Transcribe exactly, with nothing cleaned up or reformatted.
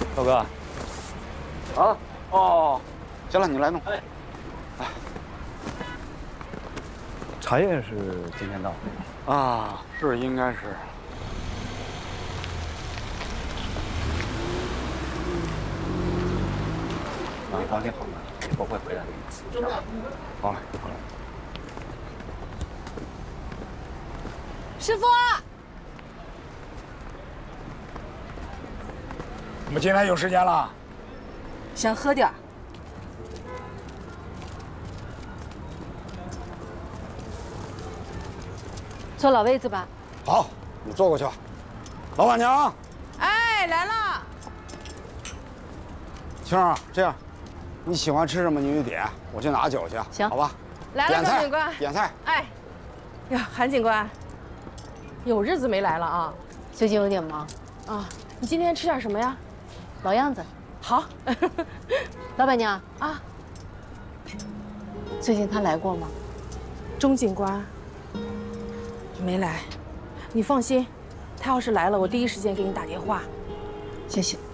豆哥。啊，哦，行了，你来弄。哎，哎，茶叶是今天到的。啊，是应该是。啊，当天好了，以后会回来的。好嘞，好嘞。 师傅。 我们今天有时间了， 想喝点儿。坐老位子吧。 好，你坐过去吧。老板娘， 哎，来了。 青儿，这样，你喜欢吃什么你就点，我去拿酒去。 行， 好吧。 来了，张警官。 点菜。 哎，呀，韩警官，有日子没来了啊。 最近有点忙。 啊，你今天吃点什么呀？ 老样子， 好。 老板娘啊， 最近他来过吗？ 钟警官没来，你放心，他要是来了，我第一时间给你打电话。 谢谢。